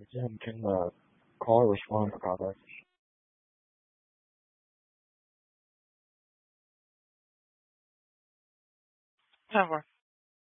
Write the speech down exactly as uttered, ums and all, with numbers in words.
Jim can uh, call or respond about that. Never.